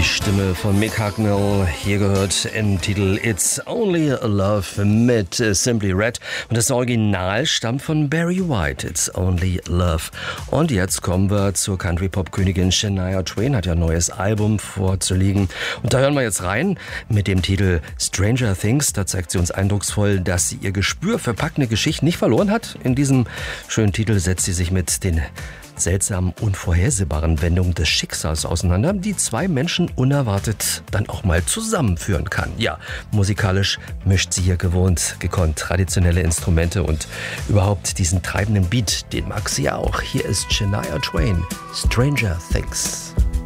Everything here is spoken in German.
Die Stimme von Mick Hucknall, hier gehört im Titel It's Only Love mit Simply Red. Und das Original stammt von Barry White, It's Only Love. Und jetzt kommen wir zur Country-Pop-Königin Shania Twain, hat ja ein neues Album vorzulegen. Und da hören wir jetzt rein mit dem Titel Stranger Things. Da zeigt sie uns eindrucksvoll, dass sie ihr Gespür für packende Geschichten nicht verloren hat. In diesem schönen Titel setzt sie sich mit den seltsamen, unvorhersehbaren Wendungen des Schicksals auseinander, die zwei Menschen unerwartet dann auch mal zusammenführen kann. Ja, musikalisch mischt sie hier gekonnt traditionelle Instrumente und überhaupt diesen treibenden Beat, den mag sie auch. Hier ist Shania Twain, Stranger Things.